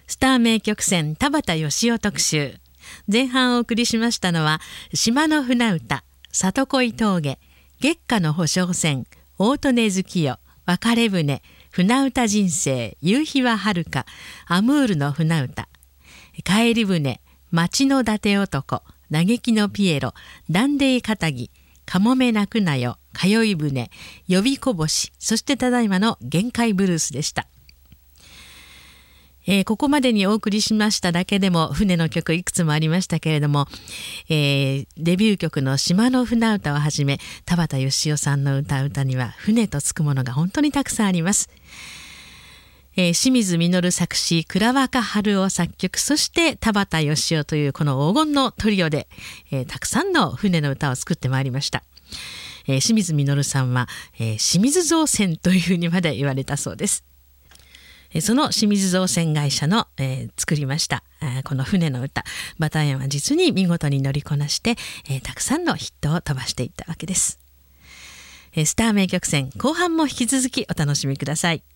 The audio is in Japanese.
スター名曲選田畑義夫特集。前半お送りしましたのは島の船歌、里恋峠、月下の保証船、大利根月夜、別れ船、船歌人生、夕日は遥か、アムールの船歌、帰り船、町の伊達男、嘆きのピエロ、ダンデイかたぎ、かもめ泣くなよ、通い船、呼びこぼし、そしてただいまの限界ブルースでした。ここまでにお送りしましただけでも船の曲いくつもありましたけれども、デビュー曲の島の船歌をはじめ田畑義夫さんの歌には船とつくものが本当にたくさんあります。清水実作詞、倉若春夫作曲、そして田畑義夫というこの黄金のトリオで、たくさんの船の歌を作ってまいりました。清水実さんは、清水造船というふうにまで言われたそうです。その清水造船会社の、作りましたこの船の歌、バターヤンは実に見事に乗りこなして、たくさんのヒットを飛ばしていったわけです。スター名曲選後半も引き続きお楽しみください。